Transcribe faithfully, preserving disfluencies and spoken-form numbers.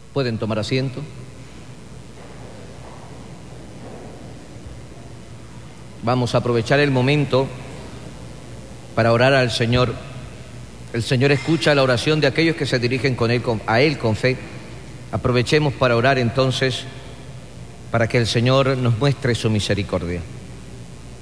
Pueden tomar asiento. Vamos a aprovechar el momento para orar al Señor. El Señor escucha la oración de aquellos que se dirigen con él, con, a Él con fe. Aprovechemos para orar entonces, para que el Señor nos muestre su misericordia.